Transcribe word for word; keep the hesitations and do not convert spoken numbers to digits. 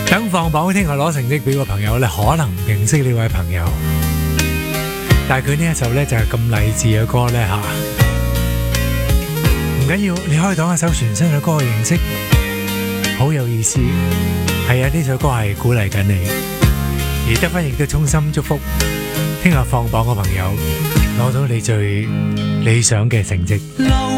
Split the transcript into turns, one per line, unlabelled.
等放榜聽日攞成績表嘅朋友咧，可能唔認識呢位朋友，但係佢呢一首咧就係咁勵志嘅歌咧吓，唔緊要，你可以當一首全新嘅歌去認識，好有意思。係啊，呢首歌係鼓勵緊你，而得分亦都衷心祝福聽日放榜嘅朋友攞到你最理想嘅成績。